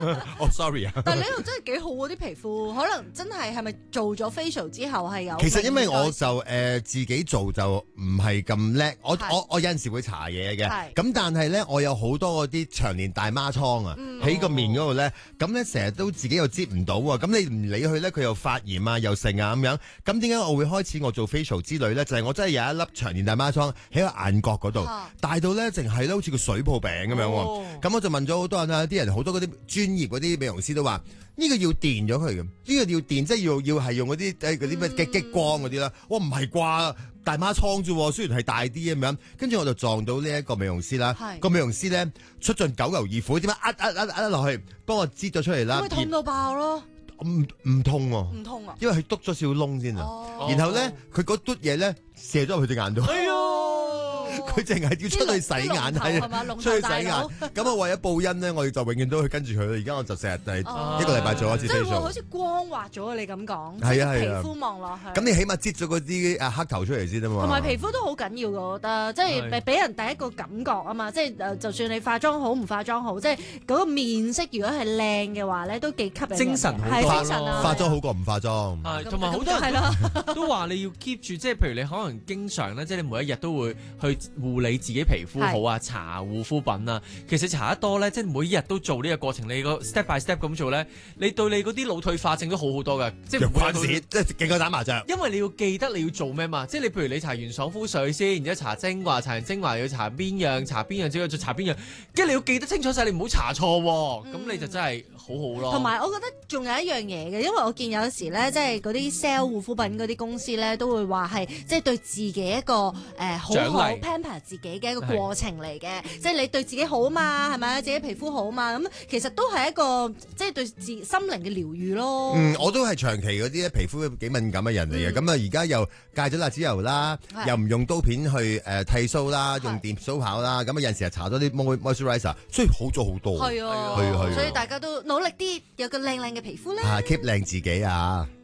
sorry 啊。 但係你呢度真係幾好喎，啲皮膚可能真係咪做咗 facial 之後係有？ 其實因為我就自己做就唔係咁叻，我有陣時會搽嘢嘅，咁但係咧我有好多嗰啲長年大媽瘡啊，喺個面嗰度咧，咁咧成日都自己又擠唔到啊，咁你唔理佢咧，佢又發炎啊，又剩啊咁樣，咁點解我會開始我做 facial 之類咧？就係我真係有一粒長年大媽瘡喺個眼角嗰度，大到咧淨係咧好似個水泡餅咁樣喎，咁我就問咗好多人啊，啲人好多嗰啲專業嗰啲美容師都話呢個要電咗佢嘅，呢個要電即係要係用嗰啲咩激光嗰啲啦。我唔係啩，大媽瘡啫，雖然係大啲咁樣。跟住我就撞到呢一個美容師啦，個美容師咧出盡九牛二虎，點解壓落去幫我擠咗出嚟啦？ 會痛到爆咯！ 唔痛喎， 唔痛啊， 因為佢篤咗少少窿先啊。然後咧佢嗰篤嘢咧射咗入佢隻眼度。佢淨係要出去洗眼，出去洗眼。咁我為咗報恩咧，我哋就永遠都去跟住佢。而家我就成日一個禮拜做一次 facial。 即係好似光滑咗，你咁講。 係啊， 皮膚望落去。 咁你起碼擠咗嗰啲黑頭出嚟先啊嘛。 同埋皮膚都好緊要嘅，我覺得，即係俾人第一個感覺啊嘛。即係就算你化妝好唔化妝好，即係嗰個面色如果係靚嘅話咧，都幾吸引。 精神好多。 精神啊！ 化妝好過唔化妝。 係，同埋好多人都話你要 keep 住，即係譬如你可能經常咧，即係你每一日都會去護理自己皮膚好啊，搽護膚品啊。其實搽得多咧，即係每一日都做呢個過程，你個 step by step 咁做咧，你對你嗰啲腦退化症都好好多噶。即係唔關事，即係勁過打麻將。因為你要記得你要做咩嘛，即係你譬如你搽完爽膚水先，然之後搽精華，搽完精華要搽邊樣，搽邊樣之後再搽邊樣，跟住你要記得清楚晒，你唔好搽錯喎。咁你就真係好好咯。 同埋我覺得仲有一樣嘢嘅，因為我見有時咧，即係嗰啲 sell 護膚品嗰啲公司咧，都會話係即係對自己一個好好 pamper 自己嘅一個過程嚟嘅，即係你對自己好嘛，係咪？自己皮膚好嘛，咁其實都係一個即係對心靈嘅療愈咯。 我都係長期嗰啲皮膚幾敏感嘅人嚟嘅，咁啊而家又戒咗辣椒油啦，又唔用刀片去剃鬚啦，用電鬚刨啦，咁啊有陣時又搽多啲 moisturizer，所以好咗好多。 係啊，所以大家都努力啲，有個靚靚嘅皮膚啦。 keep 靚自己啊！